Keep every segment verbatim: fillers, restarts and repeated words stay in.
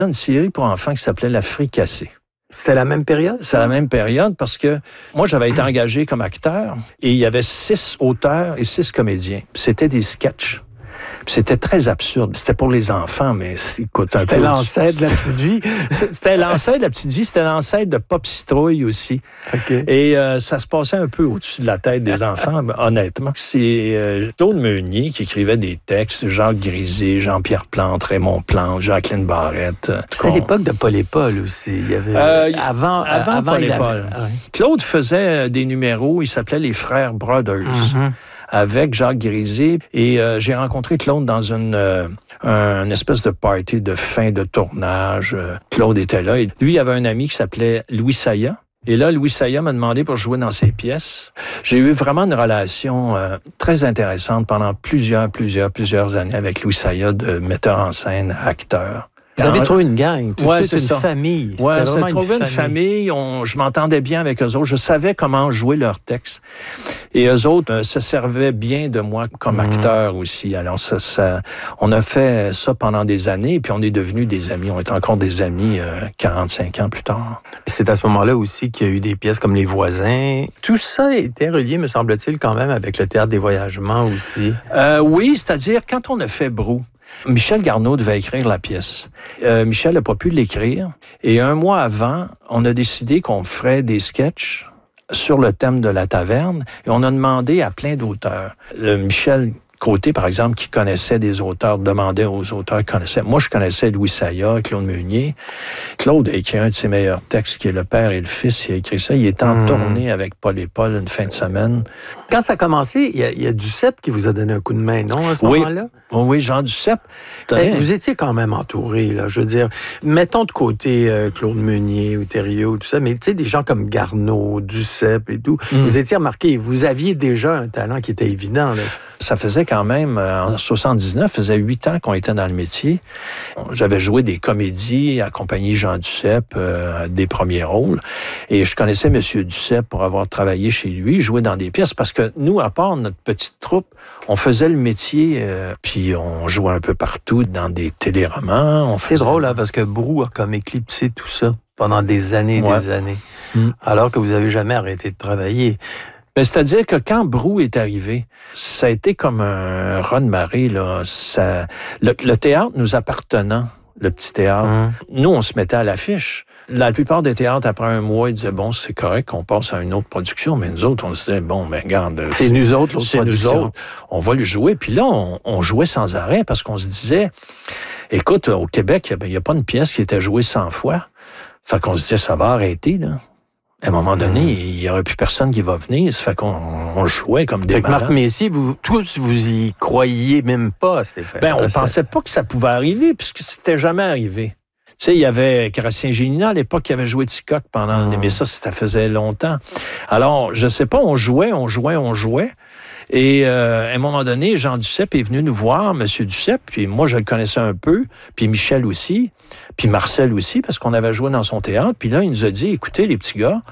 Une série pour enfants qui s'appelait La Fricassée. C'était la même période? C'est la même période parce que moi, j'avais été engagé comme acteur et il y avait six auteurs et six comédiens. C'était des sketchs. Puis c'était très absurde. C'était pour les enfants, mais écoute, c'était l'ancêtre de La Petite Vie. C'était l'ancêtre de La Petite Vie, c'était l'ancêtre de Pop Citrouille aussi. Okay. Et euh, ça se passait un peu au-dessus de la tête des enfants, honnêtement. C'est euh, Claude Meunier qui écrivait des textes, Jacques Grisé, Jean-Pierre Plante, Raymond Plante, Jacqueline Barrette. C'était on... l'époque de Paul et Paul aussi. Il y avait euh, avant, avant, avant Paul et Paul. Avait... Ouais. Claude faisait des numéros, il s'appelait Les Frères Brothers. Mm-hmm. Avec Jacques Grisé. Et euh, j'ai rencontré Claude dans une, euh, un, une espèce de party de fin de tournage. Claude était là. Et lui, il avait un ami qui s'appelait Louis Saya. Et là, Louis Saya m'a demandé pour jouer dans ses pièces. J'ai eu vraiment une relation euh, très intéressante pendant plusieurs, plusieurs, plusieurs années avec Louis Saya, de metteur en scène, acteur. Vous avez trouvé une gang, tout ouais, de suite, c'est une ça. famille. Oui, j'ai trouvé une famille. famille on, je m'entendais bien avec eux autres. Je savais comment jouer leurs textes. Et eux autres euh, se servaient bien de moi comme mmh. acteur aussi. Alors, ça, ça, on a fait ça pendant des années, puis on est devenus des amis. On est encore des amis euh, quarante-cinq ans plus tard. C'est à ce moment-là aussi qu'il y a eu des pièces comme Les Voisins. Tout ça était relié, me semble-t-il, quand même avec le Théâtre des Voyagements aussi. Euh, oui, c'est-à-dire, quand on a fait Brou, Michel Garneau devait écrire la pièce. Euh, Michel n'a pas pu l'écrire. Et un mois avant, on a décidé qu'on ferait des sketchs sur le thème de la taverne. Et on a demandé à plein d'auteurs. Euh, Michel Côté, par exemple, qui connaissait des auteurs, demandait aux auteurs qui connaissaient. Moi, je connaissais Louis Saya, Claude Meunier. Claude a écrit un de ses meilleurs textes, qui est Le Père et le Fils. Il a écrit ça. Il est en mmh. tournée avec Paul et Paul une fin de semaine. Quand ça a commencé, il y a, il y a Duceppe qui vous a donné un coup de main, non, à ce oui. moment-là? Oui, Jean Duceppe. Ben, vous étiez quand même entouré, là. Je veux dire, mettons de côté euh, Claude Meunier ou Thériault, tout ça, mais tu sais, des gens comme Garneau, Duceppe et tout, mmh. vous étiez remarqué, vous aviez déjà un talent qui était évident, là. Ça faisait quand même, en soixante-dix-neuf, faisait huit ans qu'on était dans le métier. J'avais joué des comédies, accompagné Jean Duceppe, euh, des premiers rôles. Et je connaissais M. Duceppe pour avoir travaillé chez lui, joué dans des pièces, parce que nous, à part notre petite troupe, on faisait le métier, euh, puis on jouait un peu partout dans des téléromans. C'est faisait... drôle, hein, parce que Brou a comme éclipsé tout ça pendant des années et ouais. des années, mmh. alors que vous n'avez jamais arrêté de travailler. Ben, c'est-à-dire que quand Brou est arrivé, ça a été comme un raz-de-marée, là. Ça, le, le théâtre nous appartenant, le petit théâtre, mmh. nous, on se mettait à l'affiche. La plupart des théâtres, après un mois, ils disaient, bon, c'est correct qu'on passe à une autre production, mais nous autres, on se disait, bon, ben, regarde. C'est, c'est nous autres, l'autre c'est production. Nous autres. On va le jouer. Puis là, on, on jouait sans arrêt parce qu'on se disait, écoute, au Québec, il n'y a, a pas une pièce qui était jouée cent fois. Fait qu'on se disait, ça va arrêter, là. À un moment donné, il n'y aurait plus personne qui va venir. Ça fait qu'on on jouait comme des malades. Fait que Marc Messier, vous, tous, vous y croyiez même pas, Stéphane. Ben, on ça... pensait pas que ça pouvait arriver, puisque c'était jamais arrivé. Tu sais, il y avait Gratien Gélinas, à l'époque, qui avait joué Ticoc pendant... Mmh. Mais ça, ça faisait longtemps. Alors, je sais pas, on jouait, on jouait, on jouait. Et euh, à un moment donné, Jean Duceppe est venu nous voir, M. Duceppe, puis moi, je le connaissais un peu, puis Michel aussi, puis Marcel aussi, parce qu'on avait joué dans son théâtre. Puis là, il nous a dit, écoutez, les petits gars,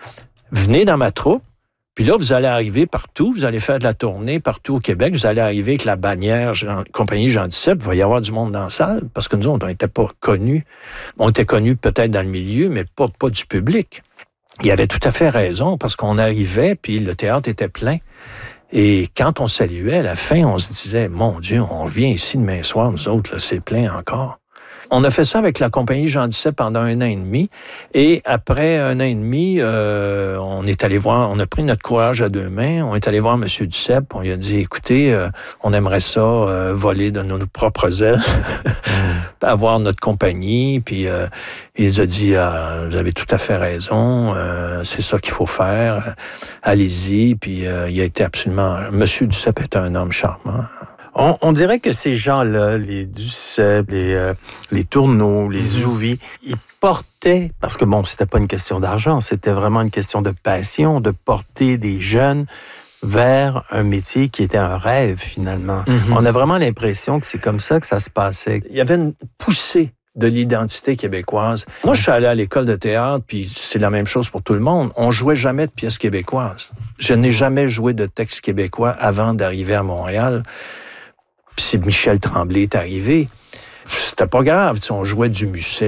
venez dans ma troupe, puis là, vous allez arriver partout, vous allez faire de la tournée partout au Québec, vous allez arriver avec la bannière Jean, compagnie Jean Duceppe, il va y avoir du monde dans la salle, parce que nous, on n'était pas connus. On était connus peut-être dans le milieu, mais pas, pas du public. Il avait tout à fait raison, parce qu'on arrivait, puis le théâtre était plein. Et quand on saluait, à la fin, on se disait, mon Dieu, on revient ici demain soir, nous autres, là, c'est plein encore. On a fait ça avec la compagnie Jean Duceppe pendant un an et demi. Et après un an et demi, euh, on est allé voir, on a pris notre courage à deux mains. On est allé voir M. Duceppe. On lui a dit, écoutez, euh, on aimerait ça euh, voler de nos, nos propres ailes, avoir notre compagnie. Puis euh, il nous a dit, ah, vous avez tout à fait raison. Euh, c'est ça qu'il faut faire. Allez-y. Puis euh, il a été absolument... M. Duceppe est un homme charmant. On, on dirait que ces gens-là, les Duceppe, les, euh, les Tourneau, les mm-hmm. Zouvi, ils portaient, parce que bon, c'était pas une question d'argent, c'était vraiment une question de passion, de porter des jeunes vers un métier qui était un rêve, finalement. Mm-hmm. On a vraiment l'impression que c'est comme ça que ça se passait. Il y avait une poussée de l'identité québécoise. Moi, je suis allé à l'école de théâtre, puis c'est la même chose pour tout le monde. On jouait jamais de pièces québécoises. Je n'ai jamais joué de texte québécois avant d'arriver à Montréal. Puis c'est Michel Tremblay est arrivé. C'était pas grave, tu sais, on jouait du Musset,